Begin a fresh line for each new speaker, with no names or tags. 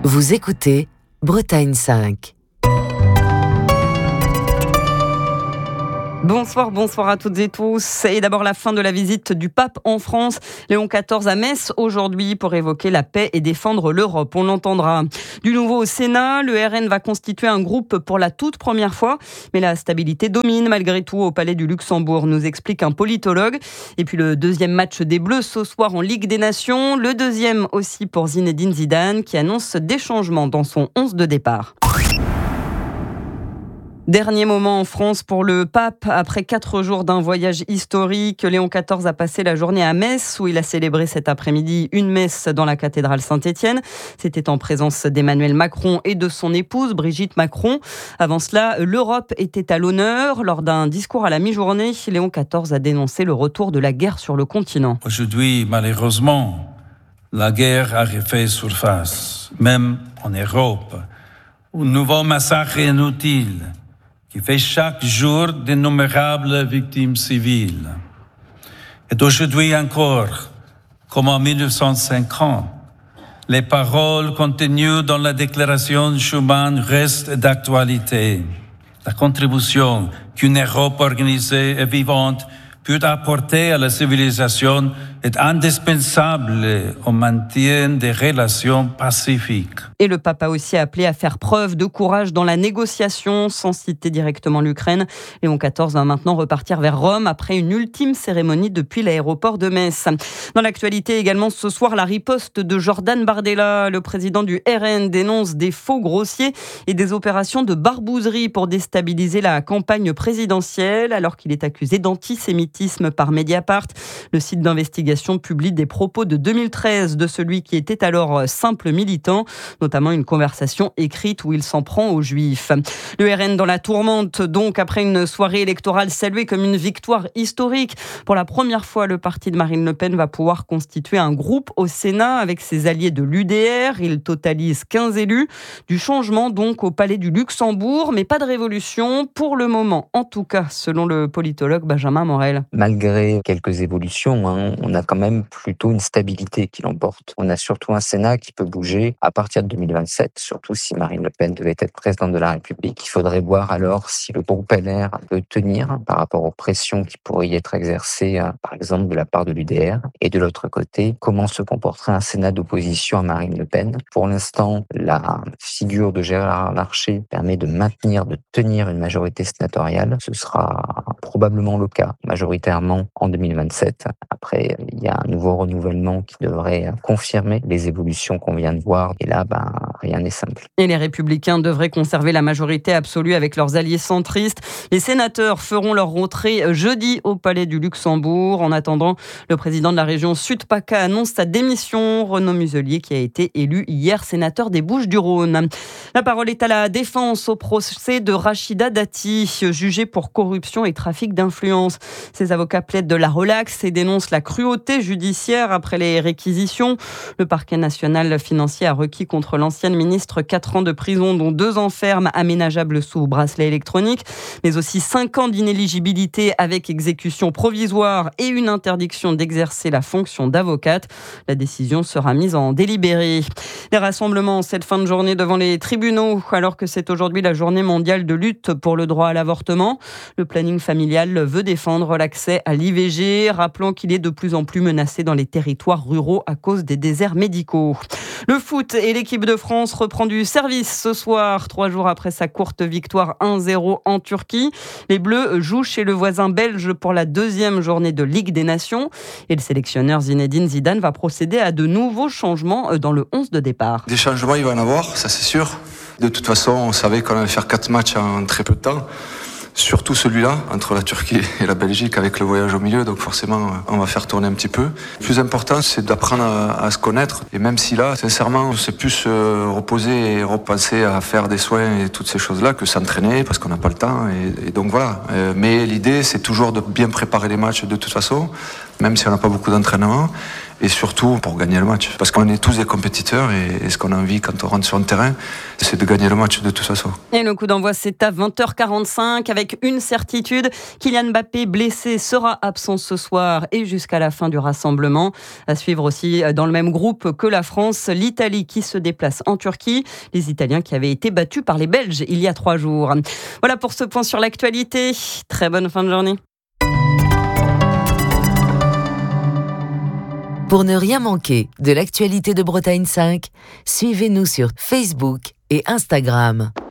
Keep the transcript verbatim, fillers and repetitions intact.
Vous écoutez Bretagne cinq.
Bonsoir, bonsoir à toutes et tous. Et d'abord la fin de la visite du pape en France. Léon quatorze à Metz aujourd'hui pour évoquer la paix et défendre l'Europe. On l'entendra. Du nouveau au Sénat, le R N va constituer un groupe pour la toute première fois. Mais la stabilité domine malgré tout au Palais du Luxembourg, nous explique un politologue. Et puis le deuxième match des Bleus ce soir en Ligue des Nations. Le deuxième aussi pour Zinedine Zidane qui annonce des changements dans son onze de départ. Dernier moment en France pour le pape. Après quatre jours d'un voyage historique, Léon quatorze a passé la journée à Metz où il a célébré cet après-midi une messe dans la cathédrale Saint-Étienne. C'était en présence d'Emmanuel Macron et de son épouse Brigitte Macron. Avant cela, l'Europe était à l'honneur. Lors d'un discours à la mi-journée, Léon quatorze a dénoncé le retour de la guerre sur le continent.
Aujourd'hui, malheureusement, la guerre a refait surface, même en Europe. Un nouveau massacre inutile qui fait chaque jour d'innombrables victimes civiles. Et aujourd'hui encore, comme en dix-neuf cent cinquante, les paroles contenues dans la déclaration Schuman restent d'actualité. La contribution qu'une Europe organisée et vivante peut apporter à la civilisation est indispensable au maintien des relations pacifiques.
Et le pape a aussi appelé à faire preuve de courage dans la négociation, sans citer directement l'Ukraine. Léon quatorze va maintenant repartir vers Rome après une ultime cérémonie depuis l'aéroport de Metz. Dans l'actualité également ce soir, la riposte de Jordan Bardella. Le président du R N dénonce des faux grossiers et des opérations de barbouzerie pour déstabiliser la campagne présidentielle, alors qu'il est accusé d'antisémitisme par Mediapart. Le site d'investigation publie des propos de deux mille treize de celui qui était alors simple militant, notamment une conversation écrite où il s'en prend aux Juifs. Le R N dans la tourmente, donc, après une soirée électorale saluée comme une victoire historique. Pour la première fois, le parti de Marine Le Pen va pouvoir constituer un groupe au Sénat avec ses alliés de l'U D R. Il totalise quinze élus. Du changement, donc, au Palais du Luxembourg, mais pas de révolution pour le moment, en tout cas, selon le politologue Benjamin Morel.
Malgré quelques évolutions, hein, on a quand même plutôt une stabilité qui l'emporte. On a surtout un Sénat qui peut bouger à partir de deux mille vingt-sept, surtout si Marine Le Pen devait être présidente de la République. Il faudrait voir alors si le groupe L R peut tenir par rapport aux pressions qui pourraient y être exercées, par exemple de la part de l'U D R. Et de l'autre côté, comment se comporterait un Sénat d'opposition à Marine Le Pen. Pour l'instant, la figure de Gérard Larcher permet de maintenir, de tenir une majorité sénatoriale. Ce sera probablement le cas, majoritairement en deux mille vingt-sept. Après, il y a un nouveau renouvellement qui devrait confirmer les évolutions qu'on vient de voir. Et là, ben, rien n'est simple.
Et les Républicains devraient conserver la majorité absolue avec leurs alliés centristes. Les sénateurs feront leur rentrée jeudi au Palais du Luxembourg. En attendant, le président de la région Sud-PACA annonce sa démission. Renaud Muselier, qui a été élu hier sénateur des Bouches-du-Rhône. La parole est à la défense au procès de Rachida Dati, jugée pour corruption et trafic d'influence. Ses avocats plaident de la relaxe et dénoncent la cruauté judiciaire après les réquisitions. Le parquet national financier a requis contre l'ancienne ministre quatre ans de prison, dont deux ans ferme aménageables sous bracelet électronique, mais aussi cinq ans d'inéligibilité avec exécution provisoire et une interdiction d'exercer la fonction d'avocate. La décision sera mise en délibéré. Les rassemblements cette fin de journée devant les tribunaux, alors que c'est aujourd'hui la journée mondiale de lutte pour le droit à l'avortement. Le planning familial veut défendre l'accès à l'I V G, rappelant qu'il est de plus en plus menacé dans les territoires ruraux à cause des déserts médicaux. Le foot et l'équipe de France reprend du service ce soir, trois jours après sa courte victoire un zéro en Turquie. Les Bleus jouent chez le voisin belge pour la deuxième journée de Ligue des Nations. Et le sélectionneur Zinedine Zidane va procéder à de nouveaux changements dans le onze de départ.
Des changements, il va y en avoir, ça c'est sûr. De toute façon, on savait qu'on allait faire quatre matchs en très peu de temps. Surtout celui-là, entre la Turquie et la Belgique, avec le voyage au milieu, donc forcément, on va faire tourner un petit peu. Le plus important, c'est d'apprendre à, à se connaître. Et même si là, sincèrement, c'est plus euh, reposer et repenser à faire des soins et toutes ces choses-là que s'entraîner, parce qu'on n'a pas le temps. Et, et donc voilà. Euh, mais l'idée, c'est toujours de bien préparer les matchs de toute façon, même si on n'a pas beaucoup d'entraînement, et surtout pour gagner le match. Parce qu'on est tous des compétiteurs et, et ce qu'on a envie quand on rentre sur le terrain, c'est de gagner le match de toute façon.
Et le coup d'envoi, c'est à vingt heures quarante-cinq avec une certitude. Kylian Mbappé, blessé, sera absent ce soir et jusqu'à la fin du rassemblement. À suivre aussi dans le même groupe que la France, l'Italie qui se déplace en Turquie. Les Italiens qui avaient été battus par les Belges il y a trois jours. Voilà pour ce point sur l'actualité. Très bonne fin de journée.
Pour ne rien manquer de l'actualité de Bretagne cinq, suivez-nous sur Facebook et Instagram.